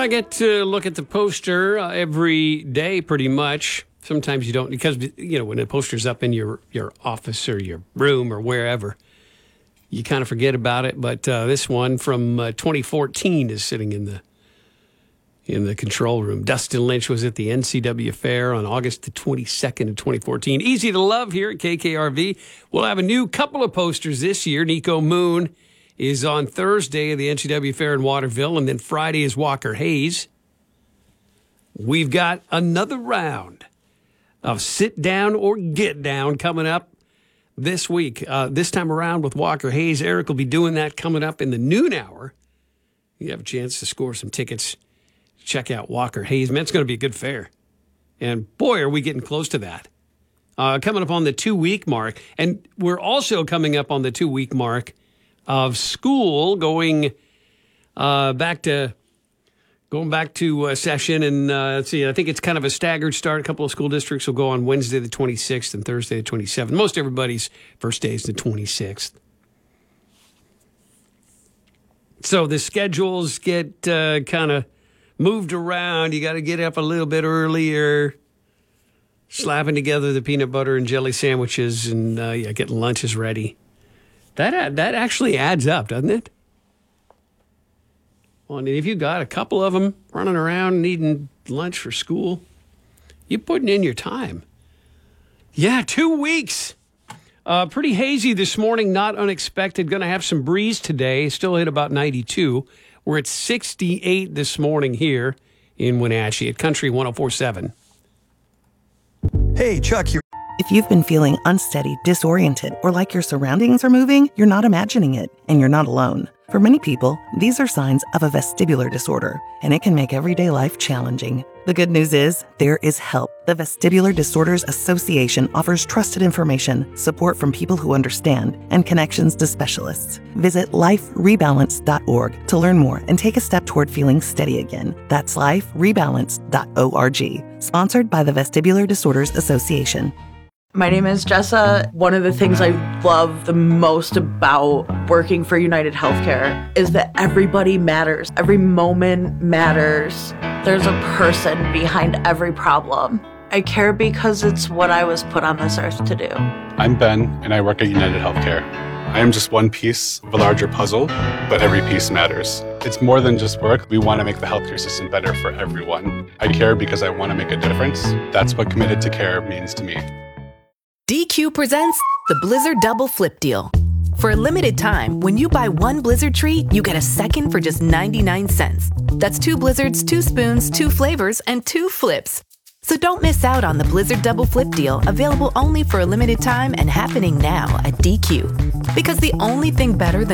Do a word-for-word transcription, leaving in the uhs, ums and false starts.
I get to look at the poster uh, every day pretty much. Sometimes you don't, because, you know, when the poster's up in your, your office or your room or wherever, you kind of forget about it. But uh, this one from uh, twenty fourteen is sitting in the in the control room. Dustin Lynch was at the N C W Fair on August the twenty-second of twenty fourteen. Easy to love here at K K R V. We'll have a new couple of posters this year. Nico Moon is on Thursday at the N C W Fair in Waterville, and then Friday is Walker Hayes. We've got another round of Sit Down or Get Down coming up this week. Uh, this time around with Walker Hayes. Eric will be doing that coming up in the noon hour. You have a chance to score some tickets. Check out Walker Hayes. Man, it's going to be a good fair. And boy, are we getting close to that. Uh, coming up on the two-week mark. And we're also coming up on the two-week mark of school going uh, back to going back to uh, session. And uh, let's see, I think it's kind of a staggered start. A couple of school districts will go on Wednesday the twenty-sixth and Thursday the twenty-seventh. Most everybody's first day is the twenty-sixth. So the schedules get uh, kind of moved around. You got to get up a little bit earlier, slapping together the peanut butter and jelly sandwiches, and uh, yeah, getting lunches ready. That that actually adds up, doesn't it? Well, and if you got a couple of them running around needing lunch for school, you're putting in your time. Yeah, two weeks. Uh, pretty hazy this morning, not unexpected. Going to have some breeze today. Still hit about ninety-two. We're at sixty-eight this morning here in Wenatchee at Country one oh four point seven. Hey, Chuck, you're... If you've been feeling unsteady, disoriented, or like your surroundings are moving, you're not imagining it, and you're not alone. For many people, these are signs of a vestibular disorder, and it can make everyday life challenging. The good news is, there is help. The Vestibular Disorders Association offers trusted information, support from people who understand, and connections to specialists. Visit life rebalance dot org to learn more and take a step toward feeling steady again. That's life rebalance dot org. Sponsored by the Vestibular Disorders Association. My name is Jessa. One of the things I love the most about working for United Healthcare is that everybody matters. Every moment matters. There's a person behind every problem. I care because it's what I was put on this earth to do. I'm Ben, and I work at United Healthcare. I am just one piece of a larger puzzle, but every piece matters. It's more than just work. We want to make the healthcare system better for everyone. I care because I want to make a difference. That's what committed to care means to me. D Q presents the Blizzard Double Flip Deal. For a limited time, when you buy one Blizzard treat, you get a second for just ninety-nine cents. That's two Blizzards, two spoons, two flavors, and two flips. So don't miss out on the Blizzard Double Flip Deal, available only for a limited time and happening now at D Q. Because the only thing better than